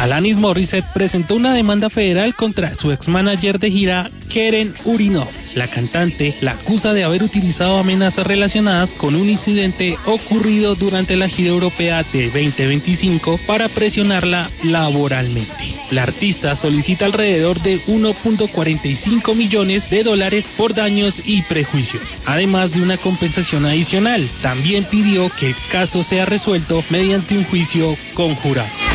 Alanis Morissette presentó una demanda federal contra su ex-manager de gira, Keren Urinov. La cantante la acusa de haber utilizado amenazas relacionadas con un incidente ocurrido durante la gira europea de 2025 para presionarla laboralmente. La artista solicita alrededor de $1.45 millones por daños y prejuicios, además de una compensación adicional. También pidió que el caso sea resuelto mediante un juicio conjurado.